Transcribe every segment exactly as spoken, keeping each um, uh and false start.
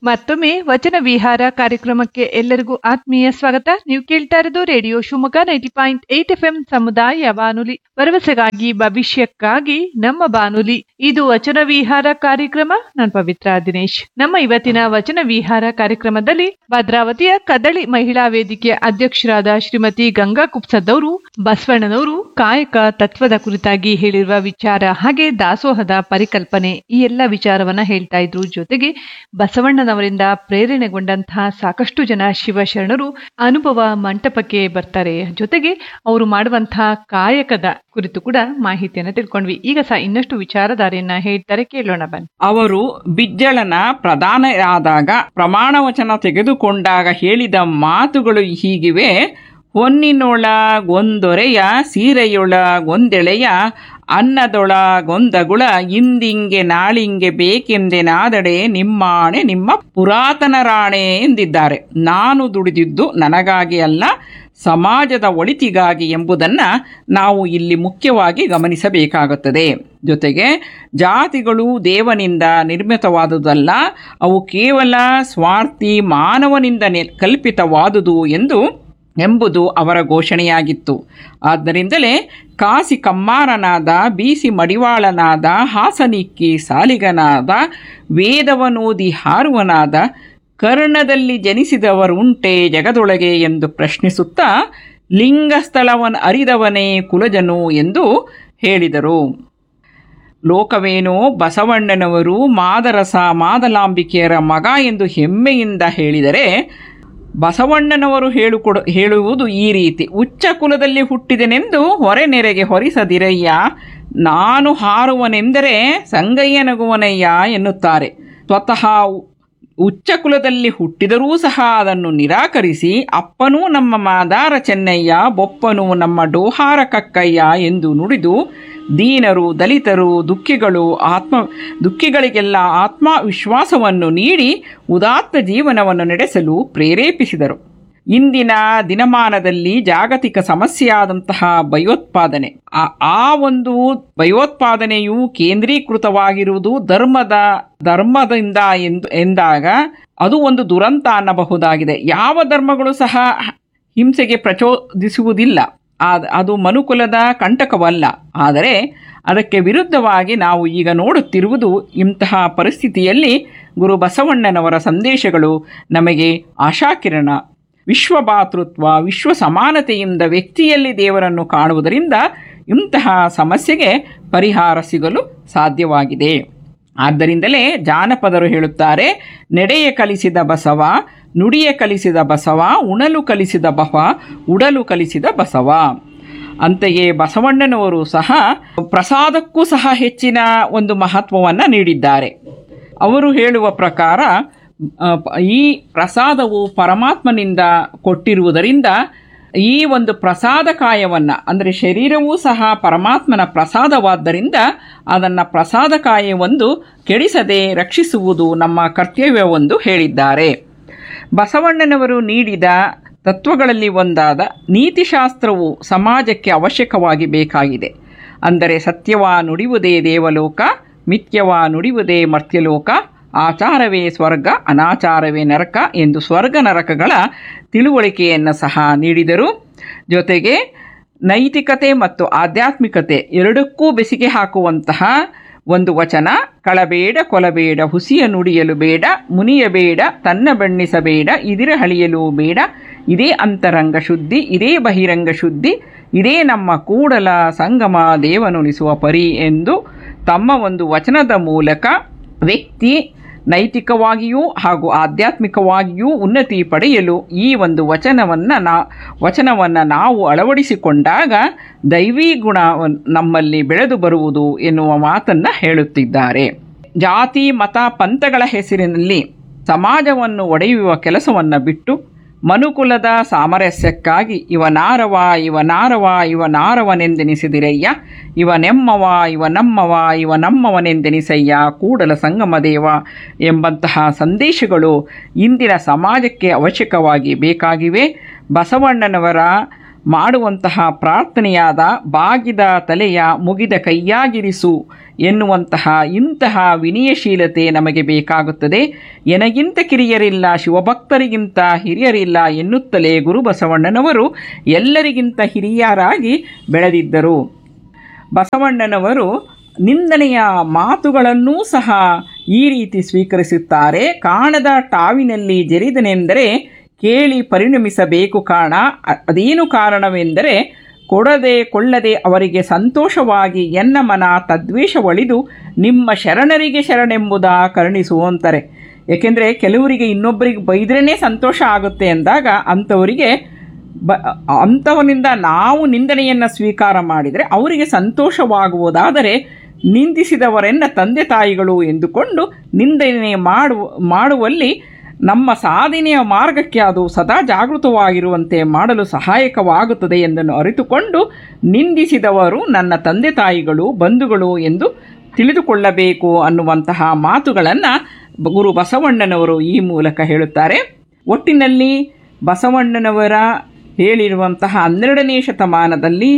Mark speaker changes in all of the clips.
Speaker 1: ಮತ್ತೊಮ್ಮೆ ವಚನ ವಿಹಾರ ಕಾರ್ಯಕ್ರಮಕ್ಕೆ ಎಲ್ಲರಿಗೂ ಆತ್ಮೀಯ ಸ್ವಾಗತ. ನೀವು ಕೇಳ್ತಾ ಇರೋದು radio Shivamogga ninety point eight F M ಸಮುದಾಯ ಬಾನುಲಿ, ಭರವಸೆಗಾಗಿ ಭವಿಷ್ಯಕ್ಕಾಗಿ ನಮ್ಮ ಬಾನುಲಿ. ಇದು ವಚನ ವಿಹಾರ ಕಾರ್ಯಕ್ರಮ. ನಾನು ಪವಿತ್ರ ದಿನೇಶ್. ನಮ್ಮ ಇವತ್ತಿನ ವಚನ ವಿಹಾರ ಕಾರ್ಯಕ್ರಮದಲ್ಲಿ ಭದ್ರಾವತಿಯ ಕದಳಿ ಮಹಿಳಾ ವೇದಿಕೆಯ ಅಧ್ಯಕ್ಷರಾದ ಶ್ರೀಮತಿ ಗಂಗಾ ಕುಪ್ಸದವರು ಬಸವಣ್ಣನವರು ಕಾಯಕ ತತ್ವದ ಕುರಿತಾಗಿ ಹೇಳಿರುವ ವಿಚಾರ, ಹಾಗೆ ದಾಸೋಹದ ಪರಿಕಲ್ಪನೆ, ಈ ಎಲ್ಲ ವಿಚಾರವನ್ನ ಹೇಳ್ತಾ ಇದ್ರು. ಜೊತೆಗೆ ಬಸವಣ್ಣನವರಿಂದ ಪ್ರೇರಣೆಗೊಂಡಂತಹ ಸಾಕಷ್ಟು ಜನ ಶಿವಶರಣರು ಅನುಭವ ಮಂಟಪಕ್ಕೆ ಬರ್ತಾರೆ. ಜೊತೆಗೆ ಅವರು ಮಾಡುವಂತಹ ಕಾಯಕದ ಕುರಿತು ಕೂಡ ಮಾಹಿತಿಯನ್ನು ತಿಳ್ಕೊಂಡ್ವಿ. ಈಗ ಸಹ ಇನ್ನಷ್ಟು ವಿಚಾರಧಾರೆಯನ್ನ ಹೇಳ್ತಾರೆ, ಕೇಳೋಣ ಬನ್ನಿ.
Speaker 2: ಅವರು ಬಿಜ್ಜಳನ ಪ್ರಧಾನರಾದಾಗ ಪ್ರಮಾಣ ವಚನ ತೆಗೆದುಕೊಂಡಾಗ ಹೇಳಿದ ಮಾತುಗಳು ಹೀಗಿವೆ. ಹೊನ್ನಿನೊಳಗೊಂದೊರೆಯ ಸೀರೆಯೊಳಗೊಂದೆಳೆಯ ಅನ್ನದೊಳಗೊಂದಗುಳ ಇಂದಿಂಗೆ ನಾಳಿಂಗೆ ಬೇಕೆಂದೆನಾದಡೆ ನಿಮ್ಮಾಣೆ ನಿಮ್ಮ ಪುರಾತನ ರಾಣೆ ಎಂದಿದ್ದಾರೆ. ನಾನು ದುಡಿದಿದ್ದು ನನಗಾಗಿ ಅಲ್ಲ, ಸಮಾಜದ ಒಳಿತಿಗಾಗಿ ಎಂಬುದನ್ನು ನಾವು ಇಲ್ಲಿ ಮುಖ್ಯವಾಗಿ ಗಮನಿಸಬೇಕಾಗುತ್ತದೆ. ಜೊತೆಗೆ ಜಾತಿಗಳು ದೇವನಿಂದ ನಿರ್ಮಿತವಾದುದಲ್ಲ, ಅವು ಕೇವಲ ಸ್ವಾರ್ಥಿ ಮಾನವನಿಂದ ಕಲ್ಪಿತವಾದುದು ಎಂದು ಎಂಬುದು ಅವರ ಘೋಷಣೆಯಾಗಿತ್ತು. ಆದ್ದರಿಂದಲೇ ಕಾಸಿ ಕಮ್ಮಾರನಾದ, ಬೀಸಿ ಮಡಿವಾಳನಾದ, ಹಾಸನಿಕ್ಕಿ ಸಾಲಿಗನಾದ, ವೇದವನೋದಿ ಹಾರುವನಾದ, ಕರ್ಣದಲ್ಲಿ ಜನಿಸಿದವರುಂಟೆ ಜಗದೊಳಗೆ ಎಂದು ಪ್ರಶ್ನಿಸುತ್ತಾ ಲಿಂಗಸ್ಥಳವನ್ ಅರಿದವನೇ ಕುಲಜನು ಎಂದು ಹೇಳಿದರು. ಲೋಕವೇನೋ ಬಸವಣ್ಣನವರು ಮಾದರಸ ಮಾದಲಾಂಬಿಕೆಯರ ಮಗ ಎಂದು ಹೆಮ್ಮೆಯಿಂದ ಹೇಳಿದರೆ, ಬಸವಣ್ಣನವರು ಹೇಳುಕೊಡ ಹೇಳುವುದು ಈ ರೀತಿ: ಉಚ್ಚ ಕುಲದಲ್ಲಿ ಹುಟ್ಟಿದೆನೆಂದು ಹೊರೆ ನೆರೆಗೆ ಹೊರಿಸದಿರಯ್ಯ, ನಾನು ಹಾರುವನೆಂದರೆ ಸಂಗಯ್ಯನಗುವನಯ್ಯ ಎನ್ನುತ್ತಾರೆ. ಸ್ವತಃ ಉಚ್ಚ ಕುಲದಲ್ಲಿ ಹುಟ್ಟಿದರೂ ಸಹ ಅದನ್ನು ನಿರಾಕರಿಸಿ ಅಪ್ಪನೂ ನಮ್ಮ ಮಾದಾರ ಚೆನ್ನಯ್ಯ, ಬೊಪ್ಪನೂ ನಮ್ಮ ಡೋಹಾರ ಕಕ್ಕಯ್ಯ ಎಂದು ನುಡಿದು ದೀನರು, ದಲಿತರು, ದುಃಖಿಗಳು ಆತ್ಮ ದುಃಖಿಗಳಿಗೆಲ್ಲ ಆತ್ಮವಿಶ್ವಾಸವನ್ನು ನೀಡಿ ಉದಾತ್ತ ಜೀವನವನ್ನು ನಡೆಸಲು ಪ್ರೇರೇಪಿಸಿದರು. ಇಂದಿನ ದಿನಮಾನದಲ್ಲಿ ಜಾಗತಿಕ ಸಮಸ್ಯೆಯಾದಂತಹ ಭಯೋತ್ಪಾದನೆ, ಆ ಒಂದು ಭಯೋತ್ಪಾದನೆಯು ಕೇಂದ್ರೀಕೃತವಾಗಿರುವುದು ಧರ್ಮದ ಧರ್ಮದಿಂದ ಎಂದು ಎಂದಾಗ ಅದು ಒಂದು ದುರಂತ ಅನ್ನಬಹುದಾಗಿದೆ. ಯಾವ ಧರ್ಮಗಳು ಸಹ ಹಿಂಸೆಗೆ ಪ್ರಚೋದಿಸುವುದಿಲ್ಲ, ಅದು ಮನುಕುಲದ ಕಂಟಕವಲ್ಲ. ಆದರೆ ಅದಕ್ಕೆ ವಿರುದ್ಧವಾಗಿ ನಾವು ಈಗ ನೋಡುತ್ತಿರುವುದು ಇಂತಹ ಪರಿಸ್ಥಿತಿಯಲ್ಲಿ ಗುರು ಬಸವಣ್ಣನವರ ಸಂದೇಶಗಳು ನಮಗೆ ಆಶಾಕಿರಣ. ವಿಶ್ವಭಾತೃತ್ವ, ವಿಶ್ವ ಸಮಾನತೆಯಿಂದ ವ್ಯಕ್ತಿಯಲ್ಲಿ ದೇವರನ್ನು ಕಾಣುವುದರಿಂದ ಇಂತಹ ಸಮಸ್ಯೆಗೆ ಪರಿಹಾರ ಸಿಗಲು ಸಾಧ್ಯವಾಗಿದೆ. ಆದ್ದರಿಂದಲೇ ಜಾನಪದರು ಹೇಳುತ್ತಾರೆ, ನಡೆಯ ಕಲಿಸಿದ ಬಸವ, ನುಡಿಯ ಕಲಿಸಿದ ಬಸವ, ಉಣಲು ಕಲಿಸಿದ ಬಸವ, ಉಡಲು ಕಲಿಸಿದ ಬಸವ. ಅಂತೆಯೇ ಬಸವಣ್ಣನವರು ಸಹ ಪ್ರಸಾದಕ್ಕೂ ಸಹ ಹೆಚ್ಚಿನ ಒಂದು ಮಹತ್ವವನ್ನು ನೀಡಿದ್ದಾರೆ. ಅವರು ಹೇಳುವ ಪ್ರಕಾರ ಈ ಪ್ರಸಾದವು ಪರಮಾತ್ಮನಿಂದ ಕೊಟ್ಟಿರುವುದರಿಂದ ಈ ಒಂದು ಪ್ರಸಾದ ಕಾಯವನ್ನು, ಅಂದರೆ ಶರೀರವೂ ಸಹ ಪರಮಾತ್ಮನ ಪ್ರಸಾದವಾದ್ದರಿಂದ ಅದನ್ನು ಪ್ರಸಾದ ಕಾಯವೊಂದು ಕೆಡಿಸದೆ ರಕ್ಷಿಸುವುದು ನಮ್ಮ ಕರ್ತವ್ಯವೆಂದು ಹೇಳಿದ್ದಾರೆ. ಬಸವಣ್ಣನವರು ನೀಡಿದ ತತ್ವಗಳಲ್ಲಿ ಒಂದಾದ ನೀತಿಶಾಸ್ತ್ರವು ಸಮಾಜಕ್ಕೆ ಅವಶ್ಯಕವಾಗಿ ಬೇಕಾಗಿದೆ. ಅಂದರೆ ಸತ್ಯವ ನುಡಿಯುವುದೇ ದೇವಲೋಕ, ಮಿಥ್ಯವ ನುಡಿಯುವುದೇ ಮರ್ತ್ಯಲೋಕ, ಆಚಾರವೇ ಸ್ವರ್ಗ, ಅನಾಚಾರವೇ ನರಕ ಎಂದು ಸ್ವರ್ಗ ನರಕಗಳ ತಿಳುವಳಿಕೆಯನ್ನು ಸಹ ನೀಡಿದರು. ಜೊತೆಗೆ ನೈತಿಕತೆ ಮತ್ತು ಆಧ್ಯಾತ್ಮಿಕತೆ ಎರಡಕ್ಕೂ ಬೆಸಿಗೆ ಹಾಕುವಂತಹ ಒಂದು ವಚನ: ಕಳಬೇಡ ಕೊಲಬೇಡ, ಹುಸಿಯ ನುಡಿಯಲು ಬೇಡ, ಮುನಿಯಬೇಡ, ತನ್ನ ಬಣ್ಣಿಸಬೇಡ, ಇದಿರ ಹಳಿಯಲು ಬೇಡ, ಇದೇ ಅಂತರಂಗ ಶುದ್ಧಿ, ಇದೇ ಬಹಿರಂಗ ಶುದ್ಧಿ, ಇದೇ ನಮ್ಮ ಕೂಡಲ ಸಂಗಮ ದೇವನುಳಿಸುವ ಪರಿ ಎಂದು ತಮ್ಮ ಒಂದು ವಚನದ ಮೂಲಕ ವ್ಯಕ್ತಿ ನೈತಿಕವಾಗಿಯೂ ಹಾಗೂ ಆಧ್ಯಾತ್ಮಿಕವಾಗಿಯೂ ಉನ್ನತಿ ಪಡೆಯಲು ಈ ಒಂದು ವಚನವನ್ನು ನಾ ವಚನವನ್ನು ನಾವು ಅಳವಡಿಸಿಕೊಂಡಾಗ ದೈವೀ ಗುಣ ನಮ್ಮಲ್ಲಿ ಬೆಳೆದು ಬರುವುದು ಎನ್ನುವ ಮಾತನ್ನು ಹೇಳುತ್ತಿದ್ದಾರೆ. ಜಾತಿ ಮತ ಪಂಥಗಳ ಹೆಸರಿನಲ್ಲಿ ಸಮಾಜವನ್ನು ಒಡೆಯುವ ಕೆಲಸವನ್ನು ಬಿಟ್ಟು ಮನುಕುಲದ ಸಾಮರಸ್ಯಕ್ಕಾಗಿ ಇವನಾರವ ಇವನಾರವ ಇವನಾರವನೆಂದೆನಿಸಿದಿರಯ್ಯ, ಇವನೆಮ್ಮವ ಇವನಮ್ಮವ ಇವನಮ್ಮವನೆಂದೆನಿಸಯ್ಯ, ಕೂಡಲ ಸಂಗಮ ದೇವ ಎಂಬಂತಹ ಸಂದೇಶಗಳು ಇಂದಿನ ಸಮಾಜಕ್ಕೆ ಅವಶ್ಯಕವಾಗಿ ಬೇಕಾಗಿವೆ. ಬಸವಣ್ಣನವರ ಮಾಡುವಂತಹ ಪ್ರಾರ್ಥನೆಯಾದ ಬಾಗಿದ ತಲೆಯ ಮುಗಿದ ಕೈಯಾಗಿರಿಸು ಎನ್ನುವಂತಹ ಇಂತಹ ವಿನಯಶೀಲತೆ ನಮಗೆ ಬೇಕಾಗುತ್ತದೆ. ಎನಗಿಂತ ಕಿರಿಯರಿಲ್ಲ, ಶಿವಭಕ್ತರಿಗಿಂತ ಹಿರಿಯರಿಲ್ಲ ಎನ್ನುತ್ತಲೇ ಗುರು ಬಸವಣ್ಣನವರು ಎಲ್ಲರಿಗಿಂತ ಹಿರಿಯರಾಗಿ ಬೆಳೆದಿದ್ದರು. ಬಸವಣ್ಣನವರು ನಿಂದನೆಯ ಮಾತುಗಳನ್ನೂ ಸಹ ಈ ರೀತಿ ಸ್ವೀಕರಿಸುತ್ತಾರೆ. ಕಾಣದ ಟಾವಿನಲ್ಲಿ ಜರಿದನೆಂದರೆ ಕೇಳಿ ಪರಿಣಮಿಸಬೇಕು ಕಾಣ. ಅದೇನು ಕಾರಣವೆಂದರೆ, ಕೊಡದೆ ಕೊಳ್ಳದೆ ಅವರಿಗೆ ಸಂತೋಷವಾಗಿ ಎನ್ನ ಮನ ತದ್ವೇಷ ಒಳಿದು ನಿಮ್ಮ ಶರಣರಿಗೆ ಶರಣೆಂಬುದ ಕರುಣಿಸು ಅಂತಾರೆ. ಏಕೆಂದರೆ ಕೆಲವರಿಗೆ ಇನ್ನೊಬ್ಬರಿಗೆ ಬೈದ್ರೇ ಸಂತೋಷ ಆಗುತ್ತೆ ಅಂದಾಗ ಅಂಥವರಿಗೆ ಬ ಅಂಥವನಿಂದ ನಾವು ನಿಂದನೆಯನ್ನು ಸ್ವೀಕಾರ ಮಾಡಿದರೆ ಅವರಿಗೆ ಸಂತೋಷವಾಗುವುದಾದರೆ ನಿಂದಿಸಿದವರೆನ್ನ ತಂದೆ ತಾಯಿಗಳು ಎಂದುಕೊಂಡು ನಿಂದನೆ ಮಾಡುವ ಮಾಡುವಲ್ಲಿ ನಮ್ಮ ಸಾಧನೆಯ ಮಾರ್ಗಕ್ಕೆ ಅದು ಸದಾ ಜಾಗೃತವಾಗಿರುವಂತೆ ಮಾಡಲು ಸಹಾಯಕವಾಗುತ್ತದೆ ಎಂದನ್ನು ಅರಿತುಕೊಂಡು ನಿಂದಿಸಿದವರು ನನ್ನ ತಂದೆ ತಾಯಿಗಳು ಬಂಧುಗಳು ಎಂದು ತಿಳಿದುಕೊಳ್ಳಬೇಕು ಅನ್ನುವಂತಹ ಮಾತುಗಳನ್ನು ಗುರು ಬಸವಣ್ಣನವರು ಈ ಮೂಲಕ ಹೇಳುತ್ತಾರೆ. ಒಟ್ಟಿನಲ್ಲಿ ಬಸವಣ್ಣನವರ ಹೇಳಿರುವಂತಹ ಹನ್ನೆರಡನೇ ಶತಮಾನದಲ್ಲಿ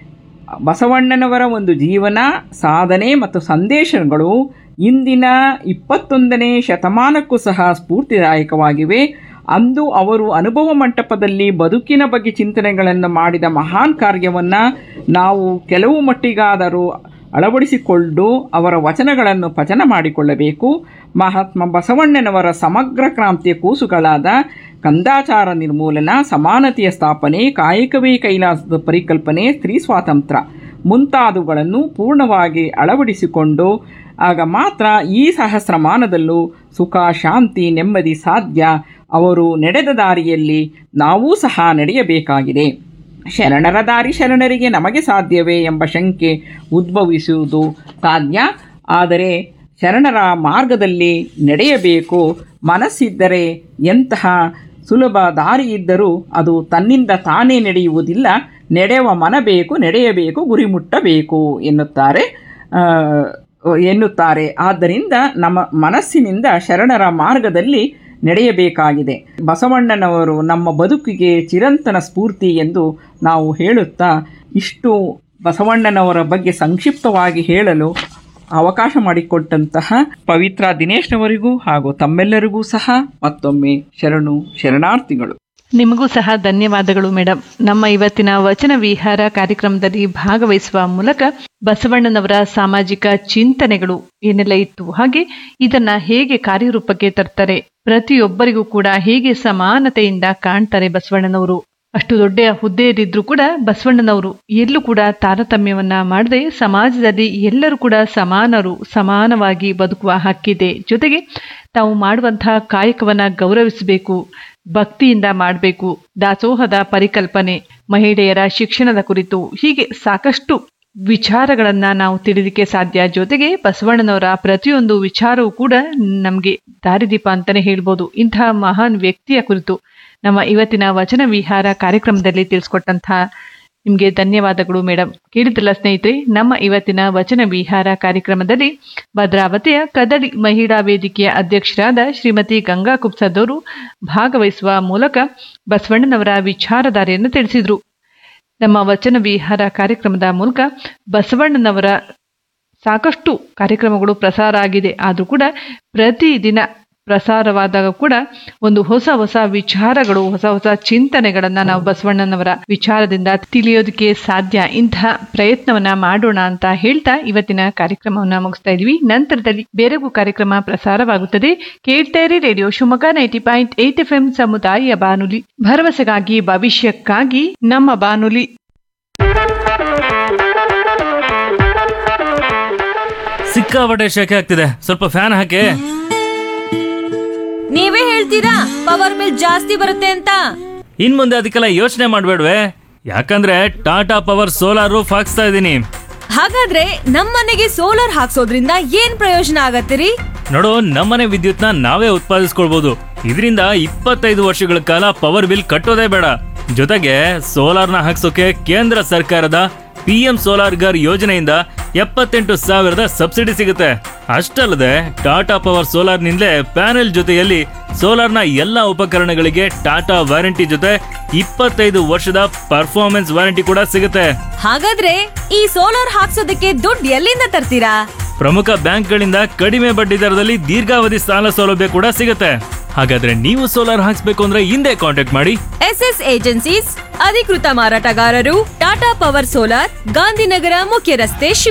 Speaker 2: ಬಸವಣ್ಣನವರ ಒಂದು ಜೀವನ, ಸಾಧನೆ ಮತ್ತು ಸಂದೇಶಗಳು ಇಂದಿನ ಇಪ್ಪತ್ತೊಂದನೇ ಶತಮಾನಕ್ಕೂ ಸಹ ಸ್ಫೂರ್ತಿದಾಯಕವಾಗಿವೆ. ಅಂದು ಅವರು ಅನುಭವ ಮಂಟಪದಲ್ಲಿ ಬದುಕಿನ ಬಗ್ಗೆ ಚಿಂತನೆಗಳನ್ನು ಮಾಡಿದ ಮಹಾನ್ ಕಾರ್ಯವನ್ನು ನಾವು ಕೆಲವು ಮಟ್ಟಿಗಾದರೂ ಅಳವಡಿಸಿಕೊಂಡು ಅವರ ವಚನಗಳನ್ನು ಪಚನ ಮಾಡಿಕೊಳ್ಳಬೇಕು. ಮಹಾತ್ಮ ಬಸವಣ್ಣನವರ ಸಮಗ್ರ ಕ್ರಾಂತಿಯ ಕೂಸುಗಳಾದ ಕಂದಾಚಾರ ನಿರ್ಮೂಲನ, ಸಮಾನತೆಯ ಸ್ಥಾಪನೆ, ಕಾಯಕವೇ ಕೈಲಾಸದ ಪರಿಕಲ್ಪನೆ, ಸ್ತ್ರೀ ಸ್ವಾತಂತ್ರ್ಯ ಮುಂತಾದವುಗಳನ್ನು ಪೂರ್ಣವಾಗಿ ಅಳವಡಿಸಿಕೊಂಡು ಆಗ ಮಾತ್ರ ಈ ಸಹಸ್ರಮಾನದಲ್ಲೂ ಸುಖ, ಶಾಂತಿ, ನೆಮ್ಮದಿ ಸಾಧ್ಯ. ಅವರು ನಡೆದ ದಾರಿಯಲ್ಲಿ ನಾವೂ ಸಹ ನಡೆಯಬೇಕಾಗಿದೆ. ಶರಣರ ದಾರಿ ಶರಣರಿಗೆ ನಮಗೆ ಸಾಧ್ಯವೇ ಎಂಬ ಶಂಕೆ ಉದ್ಭವಿಸುವುದು ಸಾಧ್ಯ. ಆದರೆ ಶರಣರ ಮಾರ್ಗದಲ್ಲಿ ನಡೆಯಬೇಕು. ಮನಸ್ಸಿದ್ದರೆ ಎಂತಹ ಸುಲಭ ದಾರಿ ಇದ್ದರೂ ಅದು ತನ್ನಿಂದ ತಾನೇ ನಡೆಯುವುದಿಲ್ಲ. ನಡೆಯುವ ಮನ ಬೇಕು, ನಡೆಯಬೇಕು, ಗುರಿ ಮುಟ್ಟಬೇಕು ಎನ್ನುತ್ತಾರೆ ಎನ್ನುತ್ತಾರೆ ಆದ್ದರಿಂದ ನಮ್ಮ ಮನಸ್ಸಿನಿಂದ ಶರಣರ ಮಾರ್ಗದಲ್ಲಿ ನಡೆಯಬೇಕಾಗಿದೆ. ಬಸವಣ್ಣನವರು ನಮ್ಮ ಬದುಕಿಗೆ ಚಿರಂತನ ಸ್ಫೂರ್ತಿ ಎಂದು ನಾವು ಹೇಳುತ್ತಾ, ಇಷ್ಟು ಬಸವಣ್ಣನವರ ಬಗ್ಗೆ ಸಂಕ್ಷಿಪ್ತವಾಗಿ ಹೇಳಲು ಅವಕಾಶ ಮಾಡಿಕೊಟ್ಟಂತಹ ಪವಿತ್ರ ದಿನೇಶ್ನವರಿಗೂ ಹಾಗೂ ತಮ್ಮೆಲ್ಲರಿಗೂ ಸಹ ಮತ್ತೊಮ್ಮೆ ಶರಣು ಶರಣಾರ್ಥಿಗಳು.
Speaker 1: ನಿಮಗೂ ಸಹ ಧನ್ಯವಾದಗಳು ಮೇಡಮ್. ನಮ್ಮ ಇವತ್ತಿನ ವಚನ ವಿಹಾರ ಕಾರ್ಯಕ್ರಮದಲ್ಲಿ ಭಾಗವಹಿಸುವ ಮೂಲಕ ಬಸವಣ್ಣನವರ ಸಾಮಾಜಿಕ ಚಿಂತನೆಗಳು ಏನೆಲ್ಲ ಇತ್ತು, ಹಾಗೆ ಇದನ್ನ ಹೇಗೆ ಕಾರ್ಯರೂಪಕ್ಕೆ ತರ್ತಾರೆ, ಪ್ರತಿಯೊಬ್ಬರಿಗೂ ಕೂಡ ಹೇಗೆ ಸಮಾನತೆಯಿಂದ ಕಾಣ್ತಾರೆ ಬಸವಣ್ಣನವರು, ಅಷ್ಟು ದೊಡ್ಡ ಹುದ್ದೆಯಲ್ಲಿದ್ರೂ ಕೂಡ ಬಸವಣ್ಣನವರು ಎಲ್ಲೂ ಕೂಡ ತಾರತಮ್ಯವನ್ನ ಮಾಡದೆ ಸಮಾಜದಲ್ಲಿ ಎಲ್ಲರೂ ಕೂಡ ಸಮಾನರು, ಸಮಾನವಾಗಿ ಬದುಕುವ ಹಕ್ಕಿದೆ. ಜೊತೆಗೆ ತಾವು ಮಾಡುವಂತಹ ಕಾಯಕವನ್ನ ಗೌರವಿಸಬೇಕು, ಭಕ್ತಿಯಿಂದ ಮಾಡಬೇಕು, ದಾಸೋಹದ ಪರಿಕಲ್ಪನೆ, ಮಹಿಳೆಯರ ಶಿಕ್ಷಣದ ಕುರಿತು, ಹೀಗೆ ಸಾಕಷ್ಟು ವಿಚಾರಗಳನ್ನ ನಾವು ತಿಳಿಲಿಕ್ಕೆ ಸಾಧ್ಯ. ಜೊತೆಗೆ ಬಸವಣ್ಣನವರ ಪ್ರತಿಯೊಂದು ವಿಚಾರವೂ ಕೂಡ ನಮಗೆ ದಾರಿದೀಪ ಅಂತಾನೆ ಹೇಳ್ಬೋದು. ಇಂತಹ ಮಹಾನ್ ವ್ಯಕ್ತಿಯ ಕುರಿತು ನಮ್ಮ ಇವತ್ತಿನ ವಚನ ವಿಹಾರ ಕಾರ್ಯಕ್ರಮದಲ್ಲಿ ತಿಳಿಸ್ಕೊಟ್ಟಂತಹ ನಿಮಗೆ ಧನ್ಯವಾದಗಳು ಮೇಡಮ್. ಕೇಳಿದ್ರಲ್ಲ ಸ್ನೇಹಿತರೆ, ನಮ್ಮ ಇವತ್ತಿನ ವಚನ ವಿಹಾರ ಕಾರ್ಯಕ್ರಮದಲ್ಲಿ ಭದ್ರಾವತಿಯ ಕದಳಿ ಮಹಿಳಾ ವೇದಿಕೆಯ ಅಧ್ಯಕ್ಷರಾದ ಶ್ರೀಮತಿ ಗಂಗಾ ಕುಬ್ಸದವರು ಭಾಗವಹಿಸುವ ಮೂಲಕ ಬಸವಣ್ಣನವರ ವಿಚಾರಧಾರೆಯನ್ನು ತಿಳಿಸಿದ್ರು. ನಮ್ಮ ವಚನ ವಿಹಾರ ಕಾರ್ಯಕ್ರಮದ ಮೂಲಕ ಬಸವಣ್ಣನವರ ಸಾಕಷ್ಟು ಕಾರ್ಯಕ್ರಮಗಳು ಪ್ರಸಾರ ಆಗಿದೆ. ಆದರೂ ಕೂಡ ಪ್ರತಿದಿನ ಪ್ರಸಾರವಾದಾಗ ಕೂಡ ಒಂದು ಹೊಸ ಹೊಸ ವಿಚಾರಗಳು, ಹೊಸ ಹೊಸ ಚಿಂತನೆಗಳನ್ನ ನಾವು ಬಸವಣ್ಣನವರ ವಿಚಾರದಿಂದ ತಿಳಿಯೋದಕ್ಕೆ ಸಾಧ್ಯ. ಇಂತಹ ಪ್ರಯತ್ನವನ್ನ ಮಾಡೋಣ ಅಂತ ಹೇಳ್ತಾ ಇವತ್ತಿನ ಕಾರ್ಯಕ್ರಮವನ್ನ ಮುಗಿಸ್ತಾ ಇದೀವಿ. ನಂತರದಲ್ಲಿ ಬೇರೆಗೂ ಕಾರ್ಯಕ್ರಮ ಪ್ರಸಾರವಾಗುತ್ತದೆ. ಕೇಳ್ತಾ ಇರಿ radio Shivamogga ninety point eight F M ಸಮುದಾಯ ಬಾನುಲಿ, ಭರವಸೆಗಾಗಿ ಭವಿಷ್ಯಕ್ಕಾಗಿ ನಮ್ಮ ಬಾನುಲಿ.
Speaker 3: ಸಿಕ್ಕಾಪಟ್ಟೆ ಶೆಕೆ ಆಗ್ತಿದೆ, ಸ್ವಲ್ಪ ಫ್ಯಾನ್ ಹಾಕಿ.
Speaker 4: ನೀವೇ ಹೇಳ್ತೀರಾ ಪವರ್ ಬಿಲ್ ಜಾಸ್ತಿ ಬರುತ್ತೆ ಅಂತ?
Speaker 3: ಇನ್ ಮುಂದೆ ಅದಕ್ಕೆಲ್ಲ ಯೋಚನೆ ಮಾಡ್ಬೇಡ್ವೆ, ಯಾಕಂದ್ರೆ ಟಾಟಾ ಪವರ್ ಸೋಲಾರ್ ರೂಫ್ ಹಾಕ್ಸ್ತಾ ಇದೀನಿ.
Speaker 4: ಹಾಗಾದ್ರೆ ನಮ್ಮನೆಗೆ ಸೋಲಾರ್ ಹಾಕ್ಸೋದ್ರಿಂದ ಏನ್ ಪ್ರಯೋಜನ ಆಗತ್ತಿರಿ?
Speaker 3: ನೋಡು, ನಮ್ಮನೆ ವಿದ್ಯುತ್ನ ನಾವೇ ಉತ್ಪಾದಿಸ್ಕೊಳ್ಬಹುದು. ಇದರಿಂದ ಇಪ್ಪತ್ತೈದು ವರ್ಷಗಳ ಕಾಲ ಪವರ್ ಬಿಲ್ ಕಟ್ಟೋದೇ ಬೇಡ. ಜೊತೆಗೆ ಸೋಲಾರ್ನ ಹಾಕ್ಸೋಕೆ ಕೇಂದ್ರ ಸರ್ಕಾರದ ಪಿ ಎಂ ಸೋಲಾರ್ ಗರ್ ಯೋಜನೆಯಿಂದ ಎಪ್ಪತ್ತೆಂಟು ಸಾವಿರದ ಸಬ್ಸಿಡಿ ಸಿಗುತ್ತೆ. ಅಷ್ಟಲ್ಲದೆ ಟಾಟಾ ಪವರ್ ಸೋಲಾರ್ ನಿಂದಲೇ ಪ್ಯಾನೆಲ್ ಜೊತೆಯಲ್ಲಿ ಸೋಲಾರ್ನ ಎಲ್ಲಾ ಉಪಕರಣಗಳಿಗೆ ಟಾಟಾ ವಾರಂಟಿ ಜೊತೆ ಇಪ್ಪತ್ತೈದು ವರ್ಷದ ಪರ್ಫಾರ್ಮೆನ್ಸ್ ವಾರಂಟಿ ಕೂಡ ಸಿಗುತ್ತೆ.
Speaker 4: ಹಾಗಾದ್ರೆ ಈ ಸೋಲಾರ್ ಹಾಕ್ಸೋದಕ್ಕೆ ದುಡ್ಡು ಎಲ್ಲಿಂದ ತರ್ತೀರಾ?
Speaker 3: ಪ್ರಮುಖ ಬ್ಯಾಂಕ್ಗಳಿಂದ ಕಡಿಮೆ ಬಡ್ಡಿ ದರದಲ್ಲಿ ದೀರ್ಘಾವಧಿ ಸಾಲ ಸೌಲಭ್ಯ ಕೂಡ ಸಿಗುತ್ತೆ. ಹಾಗಾದ್ರೆ ನೀವು ಸೋಲಾರ್ ಹಾಕ್ಸ್ಬೇಕು ಅಂದ್ರೆ ಹಿಂದೆ ಕಾಂಟ್ಯಾಕ್ಟ್ ಮಾಡಿ
Speaker 4: ಎಸ್ ಎಸ್ ಏಜೆನ್ಸೀಸ್, ಅಧಿಕೃತ ಮಾರಾಟಗಾರರು, ಟಾಟಾ ಪವರ್ ಸೋಲಾರ್, ಗಾಂಧಿನಗರ ಮುಖ್ಯ ರಸ್ತೆ,